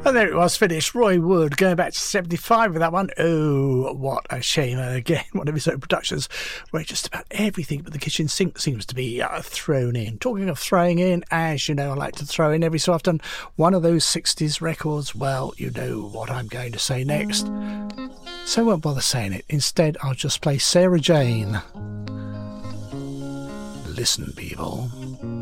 And there it was, finished. Roy Wood going back to 75 with that one. Oh, what a shame. Again, one of his own productions where just about everything but the kitchen sink seems to be thrown in. Talking of throwing in, as you know, I like to throw in every so often one of those 60s records. Well, you know what I'm going to say next. So I won't bother saying it. Instead, I'll just play Sarah Jane. Listen, people.